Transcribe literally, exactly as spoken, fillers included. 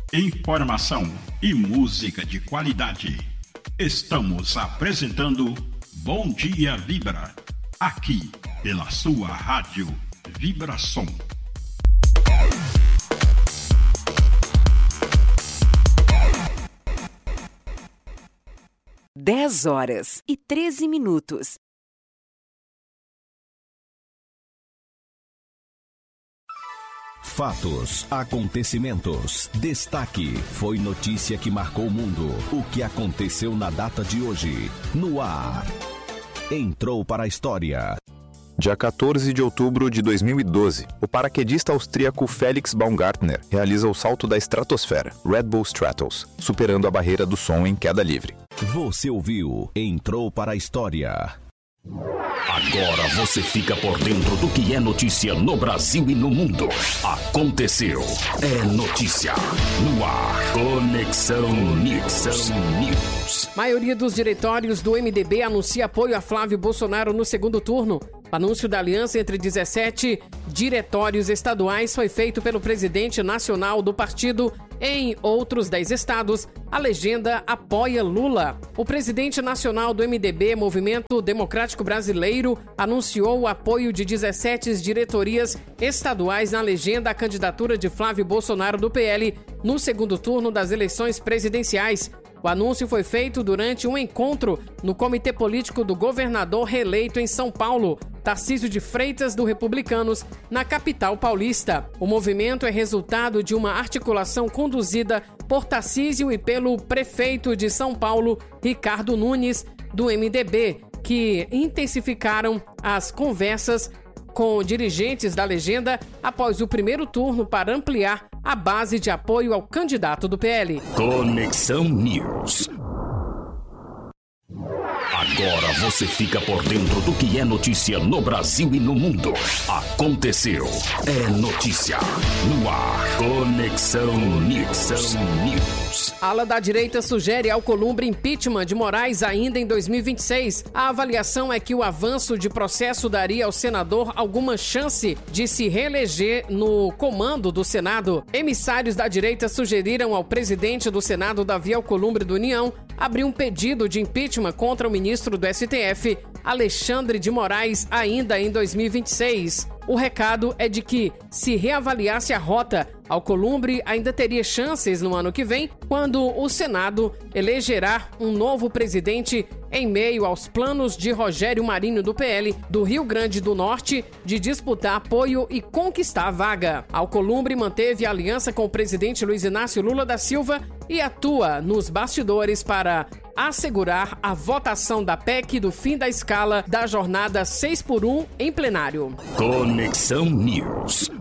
Informação e música de qualidade. Estamos apresentando Bom Dia Vibra, aqui pela sua rádio Vibração. dez horas e treze minutos. Fatos, acontecimentos, destaque, foi notícia que marcou o mundo. O que aconteceu na data de hoje, no ar. Entrou para a história. Dia quatorze de outubro de dois mil e doze, o paraquedista austríaco Felix Baumgartner realiza o salto da estratosfera, Red Bull Stratos, superando a barreira do som em queda livre. Você ouviu, entrou para a história. Agora você fica por dentro do que é notícia no Brasil e no mundo. Aconteceu, é notícia, no ar. Conexão News. Maioria dos diretórios do M D B anuncia apoio a Flávio Bolsonaro no segundo turno. O anúncio da aliança entre dezessete diretórios estaduais foi feito pelo presidente nacional do partido. Em outros dez estados, a legenda apoia Lula. O presidente nacional do M D B, Movimento Democrático Brasileiro, anunciou o apoio de dezessete diretorias estaduais na legenda à candidatura de Flávio Bolsonaro do P L no segundo turno das eleições presidenciais. O anúncio foi feito durante um encontro no Comitê Político do governador reeleito em São Paulo, Tarcísio de Freitas, do Republicanos, na capital paulista. O movimento é resultado de uma articulação conduzida por Tarcísio e pelo prefeito de São Paulo, Ricardo Nunes, do M D B, que intensificaram as conversas com dirigentes da legenda após o primeiro turno para ampliar a base de apoio ao candidato do P L. Conexão News. Agora você fica por dentro do que é notícia no Brasil e no mundo. Aconteceu, é notícia, no ar. Conexão News. A ala da direita sugere Alcolumbre impeachment de Moraes ainda em dois mil e vinte e seis. A avaliação é que o avanço de processo daria ao senador alguma chance de se reeleger no comando do Senado. Emissários da direita sugeriram ao presidente do Senado, Davi Alcolumbre do União, abrir um pedido de impeachment contra o ministro do S T F, Alexandre de Moraes, ainda em dois mil e vinte e seis. O recado é de que, se reavaliasse a rota, Alcolumbre ainda teria chances no ano que vem, quando o Senado elegerá um novo presidente em meio aos planos de Rogério Marinho do P L do Rio Grande do Norte de disputar apoio e conquistar a vaga. Alcolumbre manteve a aliança com o presidente Luiz Inácio Lula da Silva e atua nos bastidores para assegurar a votação da P E C do fim da escala da jornada seis por um em plenário. Conexão News.